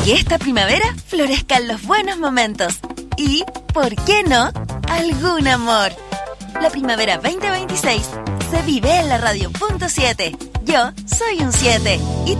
que esta primavera florezcan los buenos momentos. Y, ¿por qué no?, algún amor. La primavera 2026 se vive en la radio.7. Yo soy un 7. Y